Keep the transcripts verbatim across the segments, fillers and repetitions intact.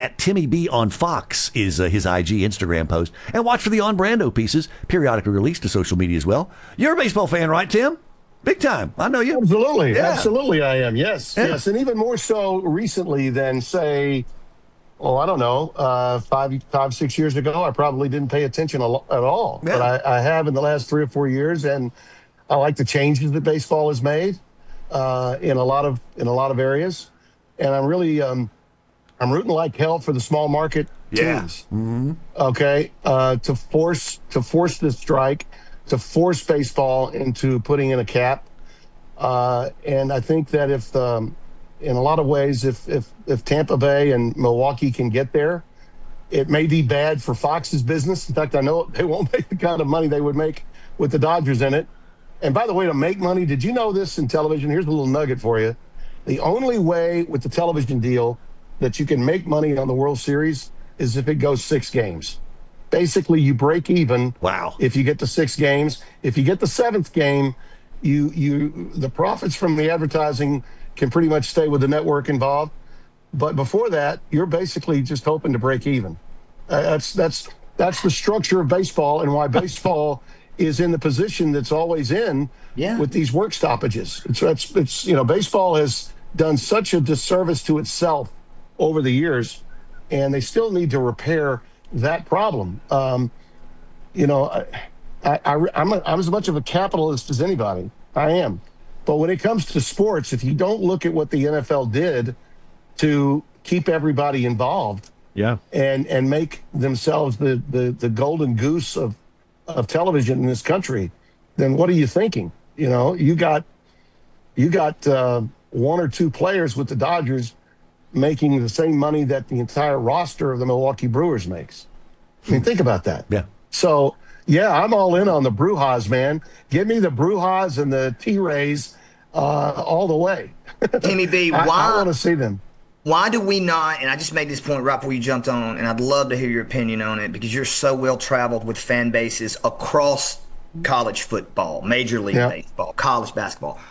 at Timmy B on Fox is uh, his I G Instagram post. And watch for the On Brando pieces, periodically released to social media as well. You're a baseball fan, right, Tim? Big time. I know you. Absolutely. Yeah. Absolutely I am. Yes. Yeah. Yes. And even more so recently than, say, oh, I don't know, uh, five, five, six years ago, I probably didn't pay attention a lo- at all. Yeah. But I, I have in the last three or four years, and I like the changes that baseball has made uh, in a lot of in a lot of areas. And I'm really um, I'm rooting like hell for the small market Yeah. teams. Mm-hmm. Okay, uh, to force to force this strike, to force baseball into putting in a cap. Uh, and I think that if um, in a lot of ways, if, if if Tampa Bay and Milwaukee can get there, it may be bad for Fox's business. In fact, I know they won't make the kind of money they would make with the Dodgers in it. And by the way, to make money, did you know this in television? Here's a little nugget for you. The only way with the television deal that you can make money on the World Series is if it goes six games. Basically, you break even. Wow. If you get to six games. If you get the seventh game, you you the profits from the advertising can pretty much stay with the network involved. But before that, you're basically just hoping to break even. Uh, that's that's that's the structure of baseball, and why baseball is in the position that's always in Yeah. with these work stoppages. It's, it's it's you know baseball has done such a disservice to itself over the years, and they still need to repair that problem. Um, you know, I, I, I I'm a, I'm as much of a capitalist as anybody. I am. But when it comes to sports, if you don't look at what the N F L did to keep everybody involved Yeah. and and make themselves the the, the golden goose of, of television in this country, then what are you thinking? You know, you got you got uh, one or two players with the Dodgers making the same money that the entire roster of the Milwaukee Brewers makes. I mean, think about that. Yeah. So, yeah, I'm all in on the Brewhas, man. Give me the Brewhas and the T-Rays uh, all the way. Timmy B, I, why I want to see them. why do we not, and I just made this point right before you jumped on, and I'd love to hear your opinion on it because you're so well traveled with fan bases across college football, Major League Yeah. Baseball, college basketball.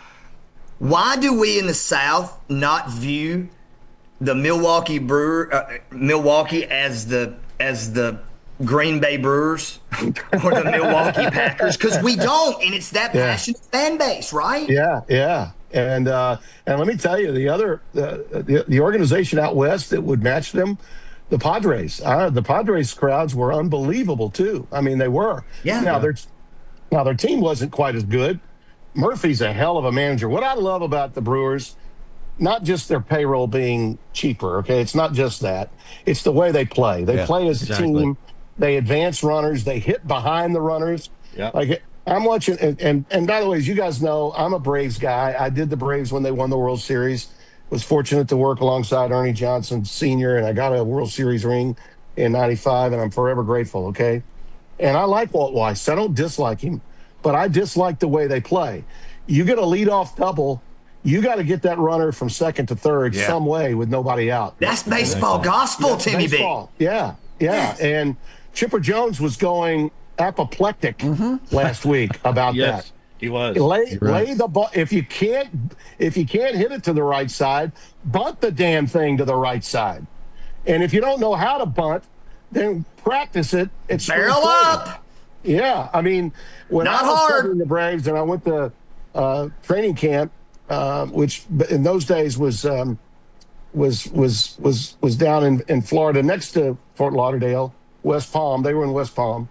Why do we in the South not view the Milwaukee Brewer, uh, Milwaukee as the as the Green Bay Brewers or the Milwaukee Packers? Because we don't, and it's that Yeah. passionate fan base, right? Yeah, yeah. And uh, and let me tell you, the other uh, the the organization out west that would match them, the Padres. Uh, the Padres crowds were unbelievable too. I mean, they were. Yeah. Now their now their team wasn't quite as good. Murphy's a hell of a manager. What I love about the Brewers, not just their payroll being cheaper. Okay, it's not just that. It's the way they play. They Yeah, play as a exactly. team. They advance runners. They hit behind the runners. Yeah. Like I'm watching, and, and and by the way, as you guys know, I'm a Braves guy. I did the Braves when they won the World Series. Was fortunate to work alongside Ernie Johnson Senior, and I got a World Series ring in ninety-five, and I'm forever grateful. Okay, and I like Walt Weiss. I don't dislike him, but I dislike the way they play. You get a leadoff double, you got to get that runner from second to third Yeah. some way with nobody out. That's baseball gospel, That's Timmy baseball. Yeah, yeah. Yes. And Chipper Jones was going apoplectic Mm-hmm. last week about Yes, that. he was. Lay, You're right. lay the ball. If you can't, if you can't hit it to the right side, bunt the damn thing to the right side. And if you don't know how to bunt, then practice it. It's B. Barrel up. Yeah, I mean, when Not I was hard. covering the Braves and I went to uh, training camp, uh, which in those days was um, was was was was down in, in Florida next to Fort Lauderdale, West Palm. They were in West Palm,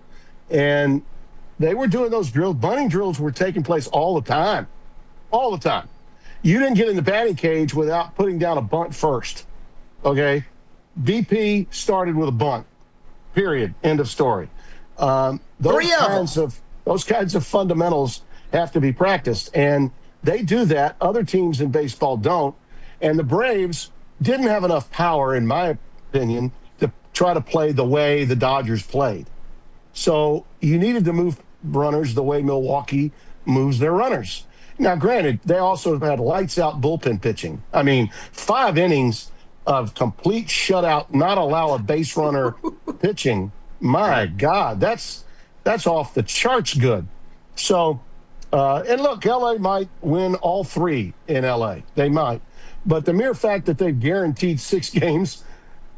and they were doing those drills. Bunting drills were taking place all the time, all the time. You didn't get in the batting cage without putting down a bunt first. Okay, B P started with a bunt. Period. End of story. Um, those Three of them. kinds of those kinds of fundamentals have to be practiced, and they do that. Other teams in baseball don't, and the Braves didn't have enough power, in my opinion, to try to play the way the Dodgers played. So you needed to move runners the way Milwaukee moves their runners. Now, granted, they also had lights out bullpen pitching. I mean, five innings of complete shutout, not allow a base runner pitching. My God, that's that's off the charts good. So, uh, and look, L A might win all three in L A. They might. But the mere fact that they've guaranteed six games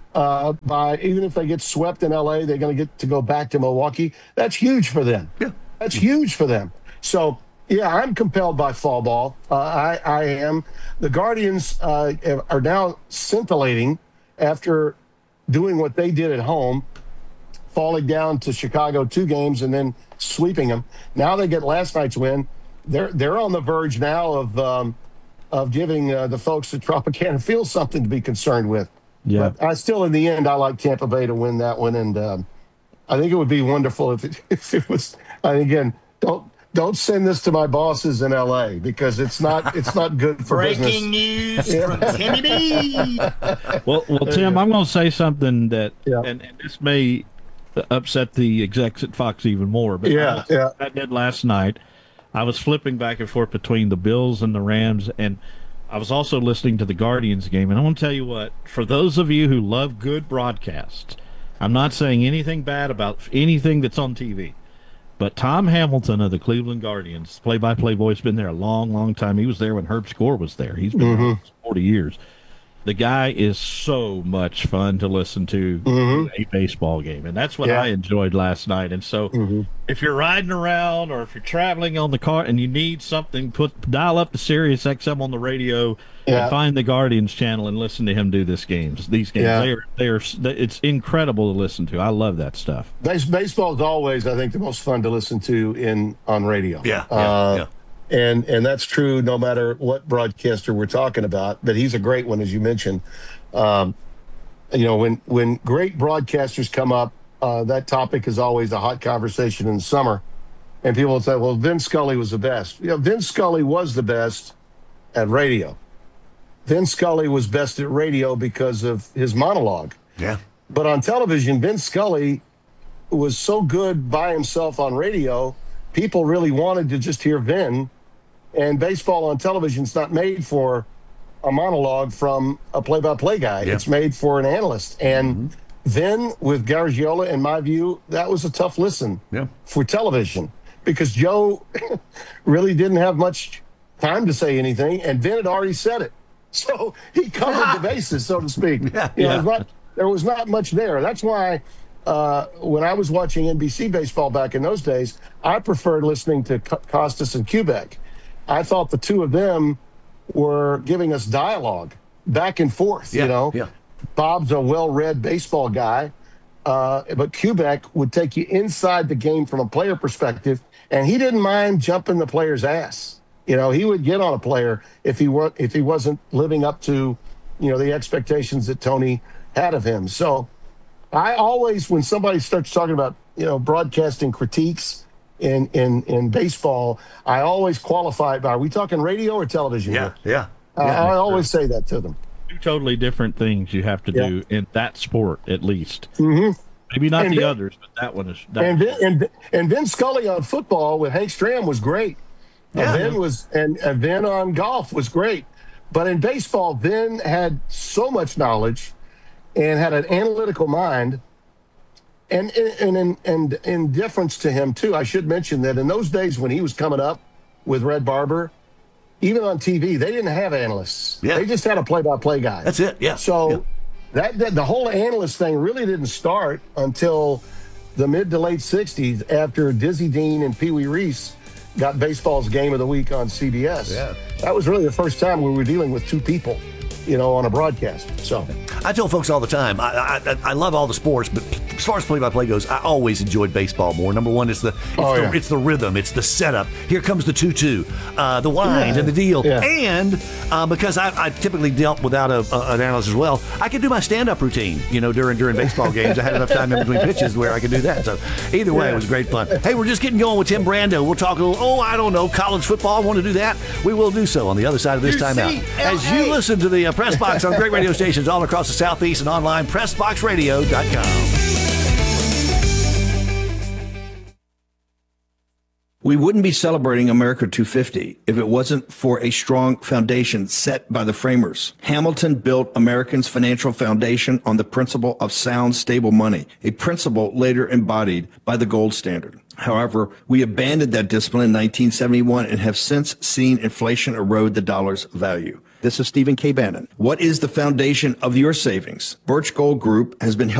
uh, by even if they get swept in L A, they're going to get to go back to Milwaukee. That's huge for them. Yeah. That's huge for them. So, yeah, I'm compelled by fall ball. Uh, I, I am. The Guardians uh, are now scintillating after doing what they did at home, falling down to Chicago two games and then sweeping them. Now they get last night's win. They're they're on the verge now of um, of giving uh, the folks at Tropicana Field something to be concerned with. Yeah. But I still, in the end, I like Tampa Bay to win that one, and um, I think it would be wonderful if it, if it was. And again, don't don't send this to my bosses in L A because it's not it's not good for Breaking business. news from Timmy B. Well, well, Tim, I'm going to say something that, Yeah. and, and this may upset the execs at Fox even more. But Yeah, honestly, yeah. I did last night. I was flipping back and forth between the Bills and the Rams, and I was also listening to the Guardians game. And I want to tell you what, for those of you who love good broadcasts, I'm not saying anything bad about anything that's on T V. But Tom Hamilton of the Cleveland Guardians, play-by-play voice, been there a long, long time. He was there when Herb Score was there. He's been there for forty years. The guy is so much fun to listen to Mm-hmm. a baseball game, and that's what Yeah. I enjoyed last night. And so, Mm-hmm. if you're riding around or if you're traveling on the car and you need something, put dial up the Sirius X M on the radio Yeah. and find the Guardians channel and listen to him do this games. These games, Yeah. they are, they are, it's incredible to listen to. I love that stuff. Base, baseball is always, I think, the most fun to listen to in on radio. Yeah, yeah, Uh, yeah. And and that's true no matter what broadcaster we're talking about. But he's a great one, as you mentioned. Um, you know, when when great broadcasters come up, uh, that topic is always a hot conversation in the summer. And people will say, "Well, Vince Scully was the best." You know, Vince Scully was the best at radio. Vince Scully was best at radio because of his monologue. Yeah. But on television, Vince Scully was so good by himself on radio, people really wanted to just hear Vin. And baseball on television is not made for a monologue from a play-by-play guy. Yeah. It's made for an analyst. And Vin, with Garagiola, in my view, that was a tough listen Yeah. for television because Joe really didn't have much time to say anything, and Vin had already said it. So he covered the bases, so to speak. Yeah, You know, yeah. it was not- there was not much there. That's why uh, when I was watching N B C baseball back in those days, I preferred listening to Co- Costas and Kubek. I thought the two of them were giving us dialogue back and forth. Yeah, You know, yeah. Bob's a well-read baseball guy, uh, but Kubek would take you inside the game from a player perspective, and he didn't mind jumping the player's ass. You know, he would get on a player if he were if he wasn't living up to, you know, the expectations that Tony had of him. So I always, when somebody starts talking about, you know, broadcasting critiques in in in baseball, I always qualify it by, are we talking radio or television? Yeah. here? Yeah. Uh, Yeah. I always say that to them. Two totally different things you have to Yeah. do in that sport, at least. Mm-hmm. Maybe not And the Vin- others, but that one is. That And one- Vin, and and Vin Scully on football with Hank Stram was great. Uh, Yeah. Vin was and uh, Vin on golf was great, but in baseball, Vin had so much knowledge and had an analytical mind. And and and and in difference to him too, I should mention that in those days when he was coming up with Red Barber, even on T V, they didn't have analysts. Yeah. They just had a play-by-play guy. That's it. Yeah. So Yeah. that, that the whole analyst thing really didn't start until the mid to late sixties after Dizzy Dean and Pee Wee Reese got baseball's game of the week on C B S. Yeah. That was really the first time we were dealing with two people, you know, on a broadcast. So I tell folks all the time, I, I I love all the sports, but as far as play-by-play goes, I always enjoyed baseball more. Number one, it's the it's, Oh, the, yeah. it's the rhythm, it's the setup. Here comes the two-two, uh, the wind Yeah. and the deal. Yeah. And uh, because I, I typically dealt without a, a, an analyst as well, I could do my stand-up routine, you know, during during baseball games. I had enough time in between pitches where I could do that. So either way, Yeah. it was great fun. Hey, we're just getting going with Tim Brando. We'll talk a little, oh, I don't know, college football. I want to do that. We will do so on the other side of this U C timeout. As L A. you listen to the uh, Press Box on great radio stations all across the Southeast and online, press box radio dot com. We wouldn't be celebrating America two fifty if it wasn't for a strong foundation set by the framers. Hamilton built Americans' financial foundation on the principle of sound, stable money, a principle later embodied by the gold standard. However, we abandoned that discipline in nineteen seventy-one and have since seen inflation erode the dollar's value. This is Stephen K. Bannon. What is the foundation of your savings? Birch Gold Group has been